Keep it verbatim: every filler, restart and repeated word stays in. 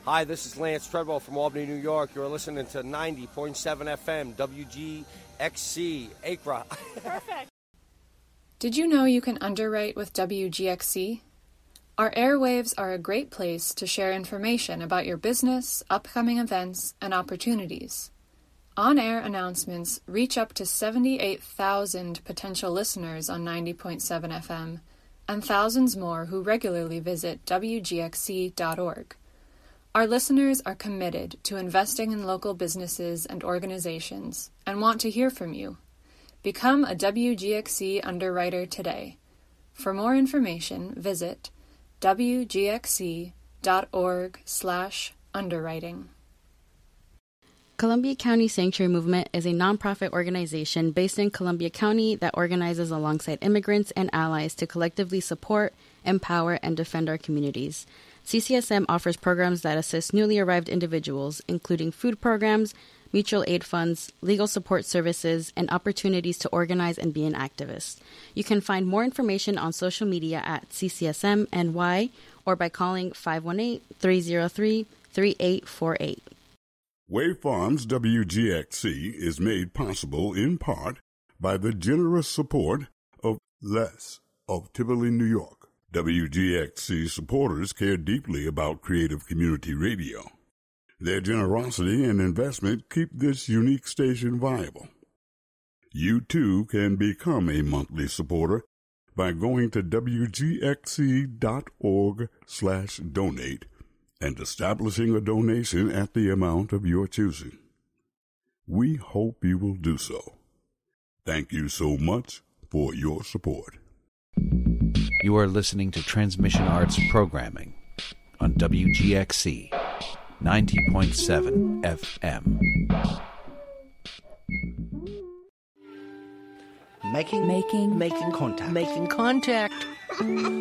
Hi, this is Lance Treadwell from Albany, New York. You're listening to ninety point seven F M, W G X C, Acra. Perfect. Did you know you can underwrite with W G X C? Our airwaves are a great place to share information about your business, upcoming events, and opportunities. On-air announcements reach up to seventy-eight thousand potential listeners on ninety point seven F M, and thousands more who regularly visit W G X C dot org. Our listeners are committed to investing in local businesses and organizations and want to hear from you. Become a W G X C underwriter today. For more information, visit W G X C dot org slash underwriting. Columbia County Sanctuary Movement is a nonprofit organization based in Columbia County that organizes alongside immigrants and allies to collectively support, empower, and defend our communities. C C S M offers programs that assist newly arrived individuals, including food programs, mutual aid funds, legal support services, and opportunities to organize and be an activist. You can find more information on social media at C C S M N Y or by calling five one eight, three zero three, three eight four eight. Wave Farms W G X C is made possible in part by the generous support of Les of Tivoli, New York. W G X C supporters care deeply about creative community radio. Their generosity and investment keep this unique station viable. You too can become a monthly supporter by going to W G X C dot org slash donate and establishing a donation at the amount of your choosing. We hope you will do so. Thank you so much for your support. You are listening to Transmission Arts Programming on W G X C ninety point seven F M. Making, making, making contact. Making contact.